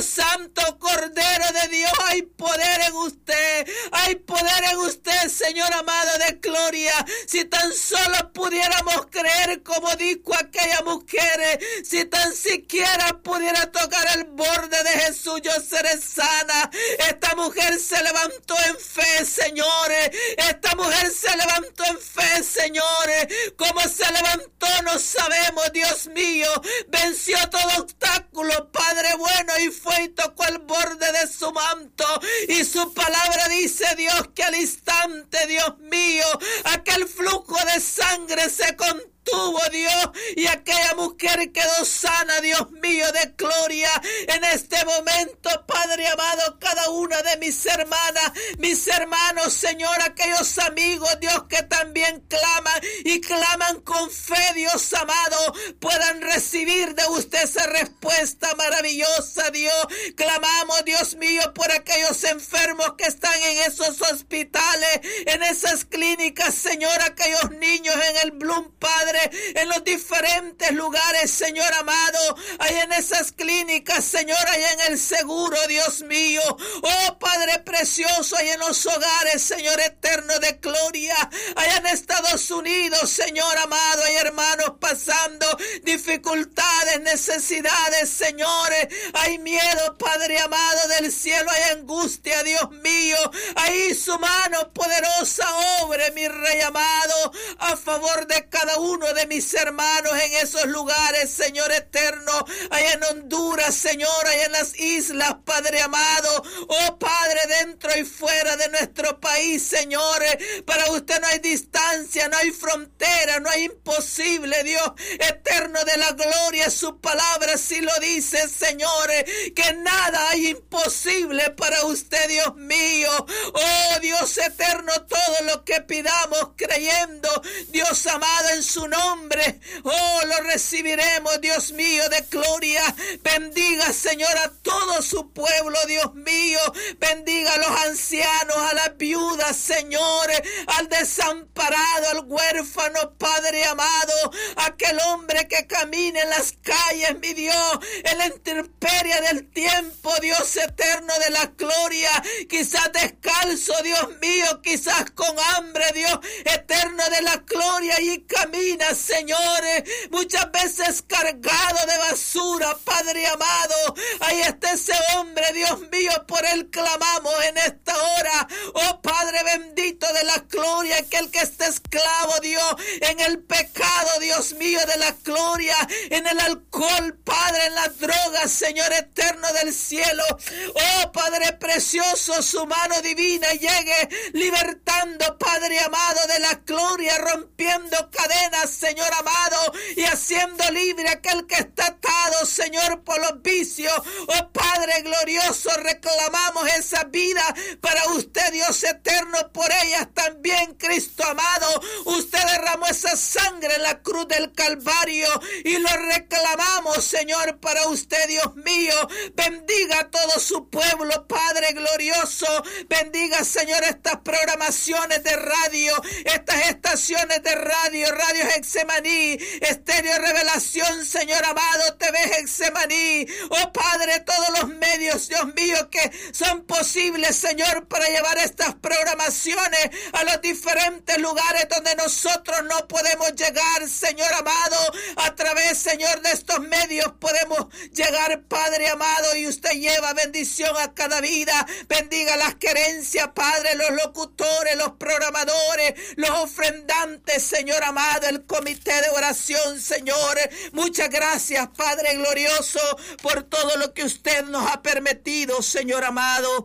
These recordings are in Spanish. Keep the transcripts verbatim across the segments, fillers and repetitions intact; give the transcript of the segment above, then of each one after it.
santo Cordero de Dios, hay poder en usted, hay poder en usted, Señor amado de gloria. Si tan solo pudiéramos creer como dijo aquella mujer, si tan siquiera pudiera tocar el borde de Jesús, yo seré sana. Esta mujer se levantó en fe, señores. Esta mujer se levantó en fe, señores. ¿Cómo se levantó? No sabemos, Dios mío. Venció todo obstáculo, Padre bueno, y fue y tocó el borde de su manto. Y su palabra dice, Dios, que al instante, Dios mío, aquel flujo de sangre se contuvo. Tuvo Dios, y aquella mujer quedó sana, Dios mío de gloria. En este momento, Padre amado, cada una de mis hermanas, mis hermanos, Señor, aquellos amigos, Dios, que también claman y claman con fe, Dios amado, puedan recibir de usted esa respuesta maravillosa, Dios. Clamamos, Dios mío, por aquellos enfermos que están en esos hospitales, en esas clínicas, Señor, aquellos niños en el Bloom, Padre, en los diferentes lugares, Señor amado, hay en esas clínicas, Señor, hay en el seguro, Dios mío, oh Padre precioso, hay en los hogares, Señor eterno de gloria, hay en Estados Unidos, Señor amado, hay hermanos pasando dificultades, necesidades, señores, hay miedo, Padre amado del cielo, hay angustia, Dios mío, ahí su mano poderosa obre, mi Rey amado, a favor de cada uno de mis hermanos en esos lugares, Señor eterno, allá en Honduras, Señor, allá en las islas, Padre amado, oh Padre, dentro y fuera de nuestro país, señores, para usted no hay distancia, no hay frontera, no hay imposible, Dios eterno de la gloria, su palabra sí lo dice, señores, que nada hay imposible para usted, Dios mío, oh Dios eterno, todo lo que pidamos creyendo, Dios amado, en su nombre, oh, lo recibiremos, Dios mío de gloria. Bendiga, Señor, a todo su pueblo, Dios mío, bendiga a los ancianos, a las viudas, señores, al desamparado, al huérfano, Padre amado, aquel hombre que camina en las calles, mi Dios, en la intemperie del tiempo, Dios eterno de la gloria, quizás descalzo, Dios mío, quizás con hambre, Dios eterno de la gloria, y camina, señores, muchas veces cargado de basura, Padre amado, ahí está ese hombre, Dios mío, por él clamamos en esta hora, oh Padre bendito de la gloria, aquel que está esclavo, Dios, en el pecado, Dios mío, de la gloria, en el alcohol, Padre, en las drogas, Señor eterno del cielo, oh Padre precioso, su mano divina llegue libertando, Padre amado de la gloria, rompiendo cadenas, Señor amado, y haciendo libre aquel que está atado, Señor, por los vicios, oh Padre glorioso, reclamamos esa vida para usted, Dios eterno, por ellas también, Cristo amado, usted derramó esa sangre en la cruz del Calvario, y lo reclamamos, Señor, para usted, Dios mío, bendiga a todo su pueblo, Padre glorioso, bendiga, Señor, estas programaciones de radio, estas estaciones de radio, Radio Getsemaní, Estéreo Revelación, Señor amado, T V Getsemaní, oh Padre, todos los medios, Dios mío, que son posibles, Señor, para llevar estas programaciones a los diferentes lugares donde nosotros no podemos llegar, Señor amado, a través, Señor, de estos medios podemos llegar, Padre amado, y usted lleva bendición a cada vida, bendiga las querencias, Padre, los locutores, los programadores, los ofrendantes, Señor amado, el comité de oración, Señor, muchas gracias, Padre glorioso, por todo lo que usted nos ha permitido, Señor amado.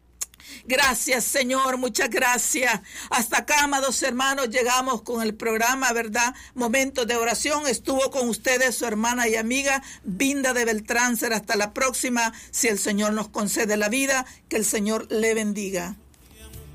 Gracias, Señor, muchas gracias. Hasta acá, amados hermanos, llegamos con el programa, ¿verdad? Momentos de oración. Estuvo con ustedes su hermana y amiga Binda de Beltrán. Será hasta la próxima, si el Señor nos concede la vida. Que el Señor le bendiga.